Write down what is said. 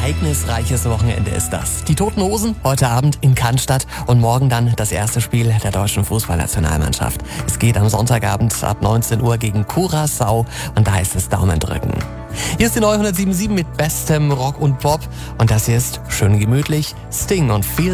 ereignisreiches Wochenende ist das. Die Toten Hosen heute Abend in Cannstatt und morgen dann das erste Spiel der deutschen Fußballnationalmannschaft. Es geht am Sonntagabend ab 19 Uhr gegen Curaçao und da heißt es Daumen drücken. Hier ist die neue 107.7 mit bestem Rock und Pop und das hier ist schön gemütlich Sting und Feel